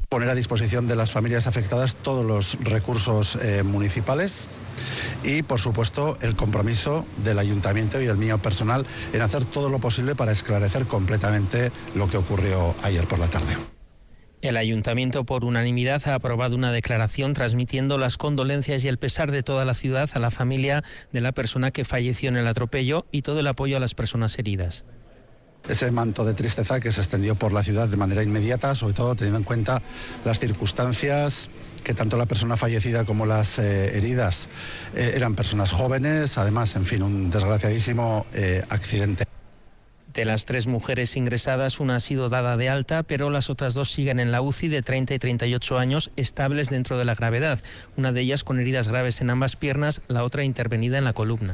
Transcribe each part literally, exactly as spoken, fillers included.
Poner a disposición de las familias afectadas todos los recursos eh, municipales y, por supuesto, el compromiso del ayuntamiento y el mío personal en hacer todo lo posible para esclarecer completamente lo que ocurrió ayer por la tarde. El ayuntamiento, por unanimidad, ha aprobado una declaración transmitiendo las condolencias y el pesar de toda la ciudad a la familia de la persona que falleció en el atropello y todo el apoyo a las personas heridas. Ese manto de tristeza que se extendió por la ciudad de manera inmediata, sobre todo teniendo en cuenta las circunstancias, que tanto la persona fallecida como las eh, heridas eh, eran personas jóvenes, además, en fin, un desgraciadísimo eh, accidente. De las tres mujeres ingresadas, una ha sido dada de alta, pero las otras dos siguen en la U C I de treinta y treinta y ocho años, estables dentro de la gravedad. Una de ellas con heridas graves en ambas piernas, la otra intervenida en la columna.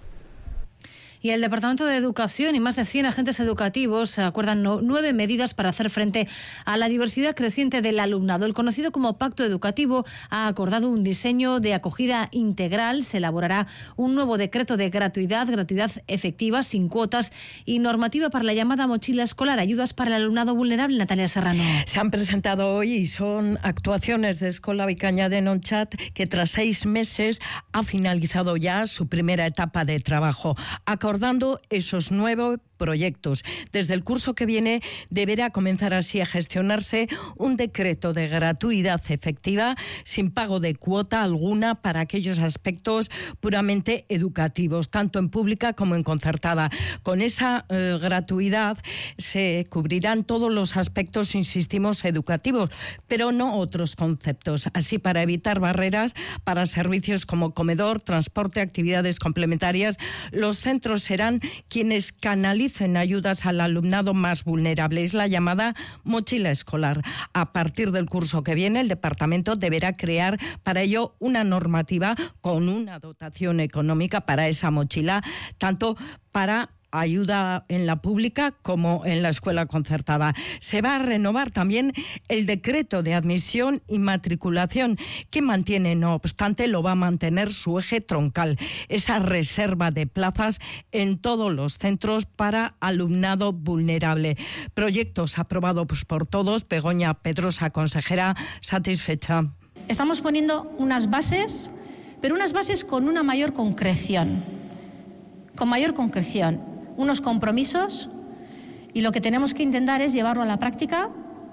Y el Departamento de Educación y más de cien agentes educativos acuerdan nueve medidas para hacer frente a la diversidad creciente del alumnado. El conocido como Pacto Educativo ha acordado un diseño de acogida integral. Se elaborará un nuevo decreto de gratuidad, gratuidad efectiva, sin cuotas y normativa para la llamada mochila escolar, ayudas para el alumnado vulnerable. Natalia Serrano. Se han presentado hoy y son actuaciones de Escola Vicaña de Nonchat, que tras seis meses ha finalizado ya su primera etapa de trabajo, acordando esos nuevos proyectos. Desde el curso que viene deberá comenzar así a gestionarse un decreto de gratuidad efectiva sin pago de cuota alguna para aquellos aspectos puramente educativos, tanto en pública como en concertada. Con esa eh, gratuidad se cubrirán todos los aspectos, insistimos, educativos, pero no otros conceptos. Así, para evitar barreras para servicios como comedor, transporte, actividades complementarias, los centros serán quienes canalicen ayudas al alumnado más vulnerable. Es la llamada mochila escolar. A partir del curso que viene, el departamento deberá crear para ello una normativa con una dotación económica para esa mochila, tanto para ayuda en la pública como en la escuela concertada. Se va a renovar también el decreto de admisión y matriculación, que mantiene, no obstante, lo va a mantener su eje troncal, esa reserva de plazas en todos los centros para alumnado vulnerable. Proyectos aprobados por todos. Begoña Pedrosa, consejera, satisfecha. Estamos poniendo unas bases, pero unas bases con una mayor concreción, con mayor concreción. unos compromisos, y lo que tenemos que intentar es llevarlo a la práctica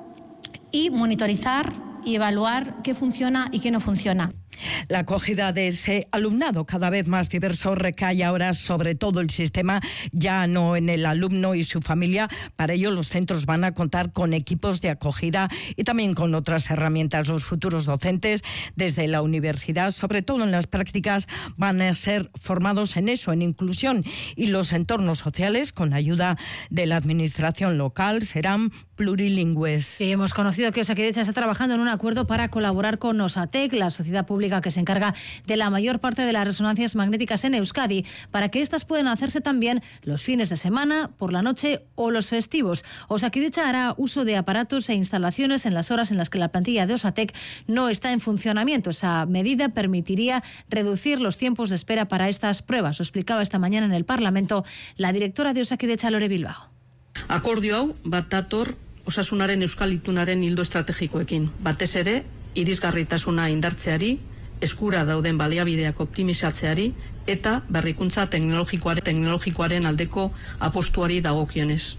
y monitorizar y evaluar qué funciona y qué no funciona. La acogida de ese alumnado cada vez más diverso recae ahora sobre todo el sistema, ya no en el alumno y su familia. Para ello, los centros van a contar con equipos de acogida y también con otras herramientas. Los futuros docentes desde la universidad, sobre todo en las prácticas, van a ser formados en eso, en inclusión, y los entornos sociales, con ayuda de la administración local, serán plurilingües. Sí, hemos conocido que Osakidetza está trabajando en un acuerdo para colaborar con Osatec, la sociedad pública que se encarga de la mayor parte de las resonancias magnéticas en Euskadi, para que éstas puedan hacerse también los fines de semana, por la noche o los festivos. Osakidetza hará uso de aparatos e instalaciones en las horas en las que la plantilla de Osatec no está en funcionamiento. Esa medida permitiría reducir los tiempos de espera para estas pruebas. Lo explicaba esta mañana en el Parlamento la directora de Osakidetza, Lore Bilbao. Akordio hau bat dator osasunaren euskal itunaren ildo estrategikoekin. Batez ere, irisgarritasuna indartzeari, eskura dauden baliabideak optimizatzeari eta berrikuntza teknologikoaren, teknologikoaren aldeko apostuari dagokionez.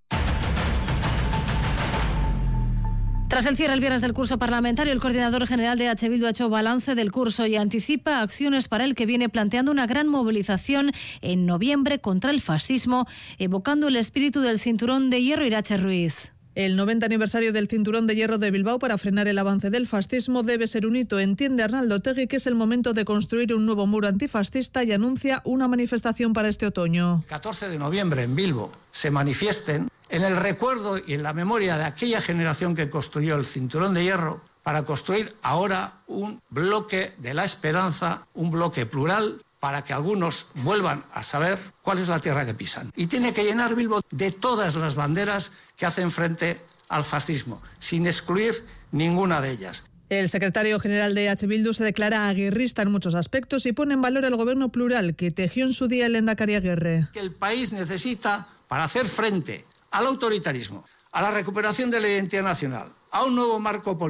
Tras el cierre el viernes del curso parlamentario, el coordinador general de H. Bildu ha hecho balance del curso y anticipa acciones para el que viene, planteando una gran movilización en noviembre contra el fascismo, evocando el espíritu del cinturón de hierro. Irache Ruiz. El noventa aniversario del Cinturón de Hierro de Bilbao para frenar el avance del fascismo debe ser un hito. Entiende Arnaldo Otegi que es el momento de construir un nuevo muro antifascista y anuncia una manifestación para este otoño. catorce de noviembre en Bilbo se manifiesten en el recuerdo y en la memoria de aquella generación que construyó el Cinturón de Hierro para construir ahora un bloque de la esperanza, un bloque plural, para que algunos vuelvan a saber cuál es la tierra que pisan. Y tiene que llenar Bilbo de todas las banderas que hacen frente al fascismo, sin excluir ninguna de ellas. El secretario general de H. Bildu se declara aguerrista en muchos aspectos y pone en valor el gobierno plural que tejió en su día el Lehendakari Aguirre. Que el país necesita para hacer frente al autoritarismo, a la recuperación de la identidad nacional, a un nuevo marco político,